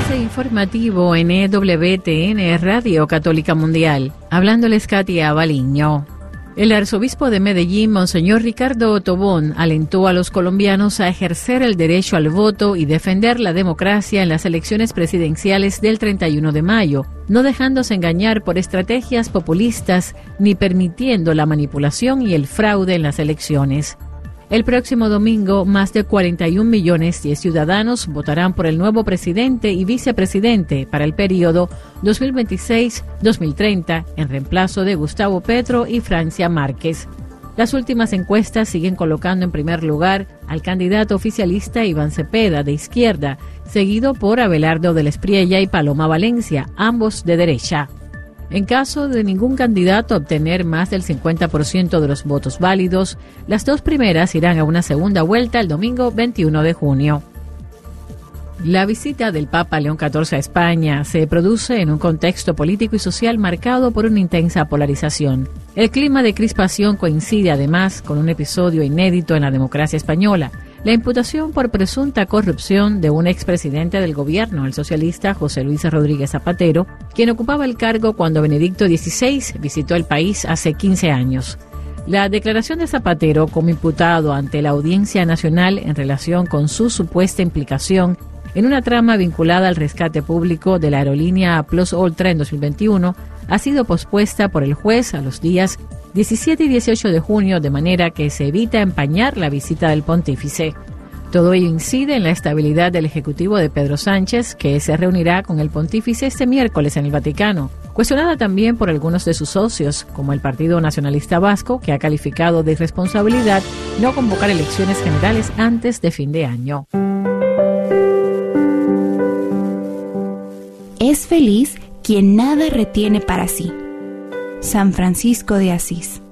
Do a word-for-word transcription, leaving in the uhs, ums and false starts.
Avance informativo en E W T N Radio Católica Mundial. Hablándoles Katia Baliño. El arzobispo de Medellín, Monseñor Ricardo Tobón, alentó a los colombianos a ejercer el derecho al voto y defender la democracia en las elecciones presidenciales del treinta y uno de mayo, no dejándose engañar por estrategias populistas ni permitiendo la manipulación y el fraude en las elecciones. El próximo domingo, más de cuarenta y un millones de ciudadanos votarán por el nuevo presidente y vicepresidente para el periodo dos mil veintiséis a dos mil treinta, en reemplazo de Gustavo Petro y Francia Márquez. Las últimas encuestas siguen colocando en primer lugar al candidato oficialista Iván Cepeda, de izquierda, seguido por Abelardo del Espriella y Paloma Valencia, ambos de derecha. En caso de ningún candidato obtener más del cincuenta por ciento de los votos válidos, las dos primeras irán a una segunda vuelta el domingo veintiuno de junio. La visita del Papa León catorce a España se produce en un contexto político y social marcado por una intensa polarización. El clima de crispación coincide además con un episodio inédito en la democracia española: la imputación por presunta corrupción de un expresidente del gobierno, el socialista José Luis Rodríguez Zapatero, quien ocupaba el cargo cuando Benedicto dieciséis visitó el país hace quince años. La declaración de Zapatero como imputado ante la Audiencia Nacional en relación con su supuesta implicación en una trama vinculada al rescate público de la aerolínea Plus Ultra en dos mil veintiuno ha sido pospuesta por el juez a los días diecisiete y dieciocho de junio, de manera que se evita empañar la visita del pontífice. Todo ello incide en la estabilidad del ejecutivo de Pedro Sánchez, que se reunirá con el pontífice este miércoles en el Vaticano, cuestionada también por algunos de sus socios, como el Partido Nacionalista Vasco, que ha calificado de irresponsabilidad no convocar elecciones generales antes de fin de año. Es feliz quien nada retiene para sí. San Francisco de Asís.